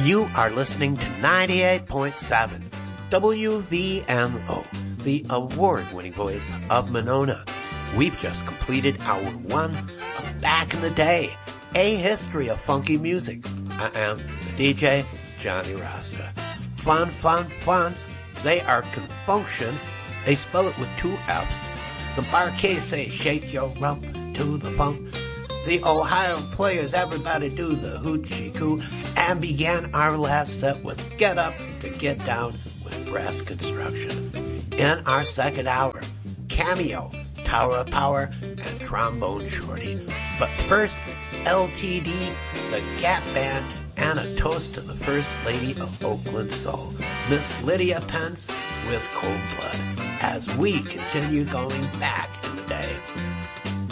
You are listening to 98.7 WVMO, the award-winning voice of Monona. We've just completed hour one of Back in the Day, a history of funky music. I am the DJ, Johnny Rasta. Fun, fun, fun. They are confunction. They spell it with two F's. The Marquez say, shake your rump to the funk. The Ohio Players, everybody do the hoochie coo, and began our last set with Get Up to Get Down with Brass Construction. In our second hour, Cameo, Tower of Power, and Trombone Shorty. But first, LTD, the Gap Band, and a toast to the First Lady of Oakland Soul, Miss Lydia Pence with Cold Blood, as we continue going back in the day.